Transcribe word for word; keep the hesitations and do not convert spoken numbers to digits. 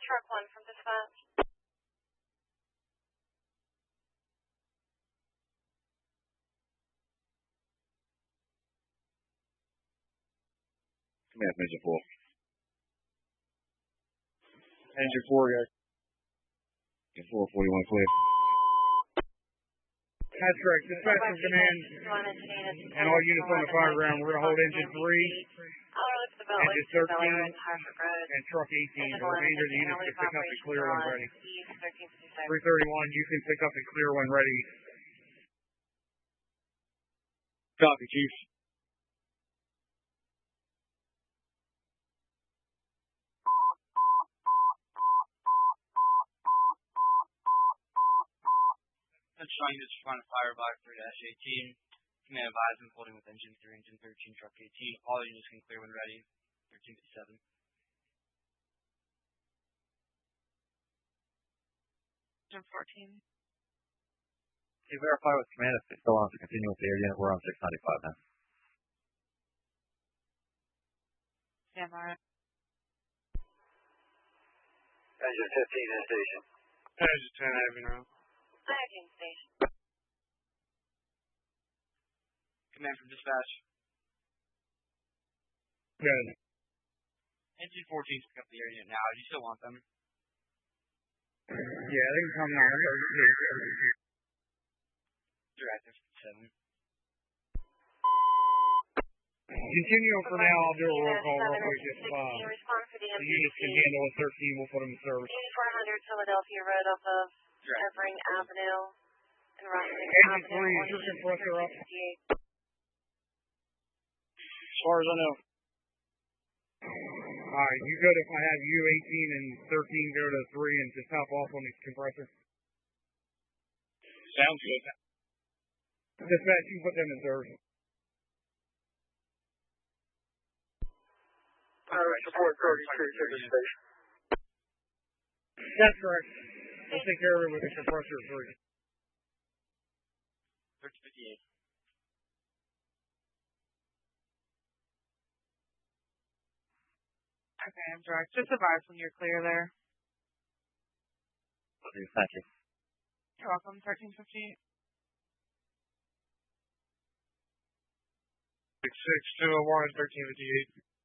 Truck one from dispatch. Command Engine four. Engine four, guys. Engine four, forty-one clear. That's correct. Dispatch from command and all units on the fire ground. We're going to hold engine three, engine thirteen, and truck eighteen. The remainder of the units can pick up and clear when ready. three thirty-one, you can pick up and clear when ready. Copy, Chief. Central units respond to fire block three dash eighteen. Command advise I'm holding with engine three, engine thirteen, truck eighteen. All units can clear when ready. thirteen fifty-seven. Engine fourteen. Can you verify with command if it still wants to continue with the air unit? We're on six ninety-five now. Stand by. Engine fifteen in station. Engine ten, Avenue. Flagging station. Command from dispatch. Good. Engine fourteen pick up the air unit now. Do you still want them? Yeah, they can come now. Directive seven. Continue for now. I'll do a roll call real quick if uh, the the units can handle it. thirteen, we'll put them in service. eighty-four hundred Philadelphia Road off of Evering Avenue and Rustic Engine Avenue. three, is your compressor up? As far as I know. Alright, you good if I have U eighteen and thirteen go to three and just hop off on the compressor? Sounds good. Dispatch, you put them in service. Alright, support thirty-three to the station. That's correct. We'll take care of it with the compressor three. thirteen fifty-eight. Okay, I'm direct. Just advise when you're clear there. Thank you. You're welcome. thirteen fifty-eight. six two oh one, thirteen fifty-eight.